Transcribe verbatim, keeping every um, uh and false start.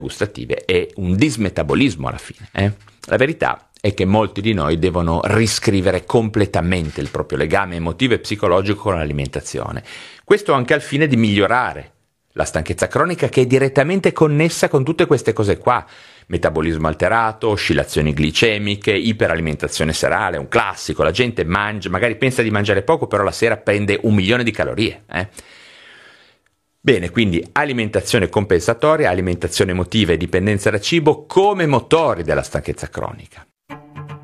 gustative è un dismetabolismo alla fine. Eh? La verità è che molti di noi devono riscrivere completamente il proprio legame emotivo e psicologico con l'alimentazione. Questo anche al fine di migliorare la stanchezza cronica, che è direttamente connessa con tutte queste cose qua. Metabolismo alterato, oscillazioni glicemiche, iperalimentazione serale, un classico. La gente mangia, magari pensa di mangiare poco, però la sera prende un milione di calorie. Eh? Bene, quindi alimentazione compensatoria, alimentazione emotiva e dipendenza da cibo come motori della stanchezza cronica.